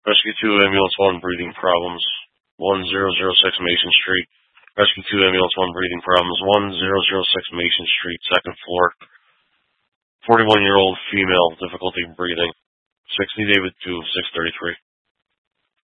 Rescue 2 Ambulance 1 breathing problems. 1006 Mason Street. Rescue 2 Ambulance 1 breathing problems. 1006 Mason Street, second floor. 41-year-old female, difficulty breathing. 60 David 2, 633.